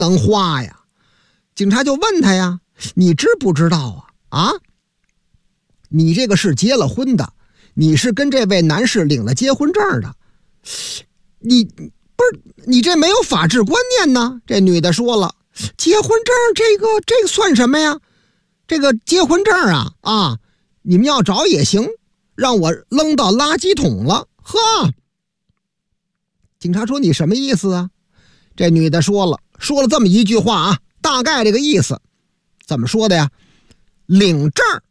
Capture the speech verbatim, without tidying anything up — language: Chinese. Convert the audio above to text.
能花呀。警察就问他呀，你知不知道啊？啊，你这个是结了婚的，你是跟这位男士领了结婚证的，你不是你这没有法治观念呢？这女的说了，结婚证这个这个算什么呀？这个结婚证啊啊，你们要找也行，让我扔到垃圾桶了。呵，警察说你什么意思啊？这女的说了，说了这么一句话啊，大概这个意思，怎么说的呀？领证